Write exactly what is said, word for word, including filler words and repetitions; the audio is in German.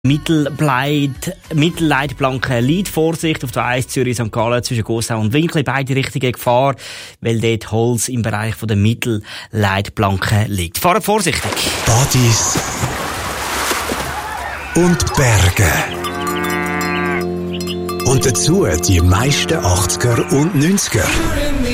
Mittelbleit, Mittelleitplanke Lied. Vorsicht auf der eins Zürich Sankt Gallen zwischen Gossau und Winkel. Beide richtige Gefahr, weil dort Holz im Bereich der Mittelleitplanke liegt. Fahrt vorsichtig. Badis und Berge. Und dazu die meisten achtziger und neunziger.